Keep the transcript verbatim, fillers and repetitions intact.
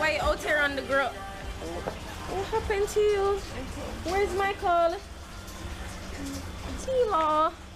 why you out here on the ground? What happened to you? Where's Michael? Tila.